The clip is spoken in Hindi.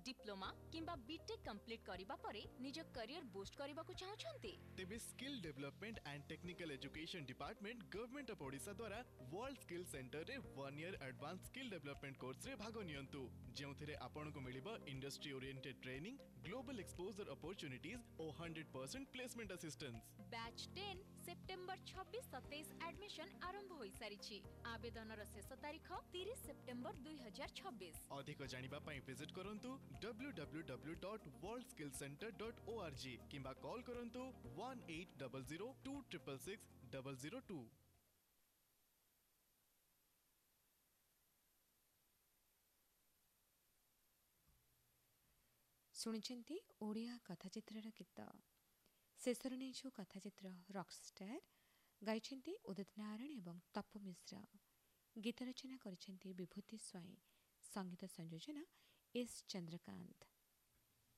डिप्लोमा किंबा बीटेक कंप्लीट करिबा परे निज करियर बूस्ट करबा को चाहछंती तेबे skill development and technical education department government of Odisha द्वारा वर्ल्ड स्किल सेंटर रे 1 year advance skill development course रे भाग नियंतु जेउथिरे आपन को मिलिबा industry oriented training global exposure opportunities और 100% placement assistance. Batch 10 September 26-27 admission आरंभ होई सारिछि। आवेदन र शेष तारीख 30 सेप्टेम्बर 2026। अधिक जानिबा पई विजिट करंतु www.worldskillcenter.org किंबा कॉल करंतु 1800266002। शुणिचंती ओडिया कथाचित्र गीत शेषर नहीं कथाचित्र रॉकस्टार गाइछंती उदित नारायण एवं तपु मिश्र गीत रचना करिसेंती विभूति स्वाई संगीत संयोजना एस चंद्रकांत।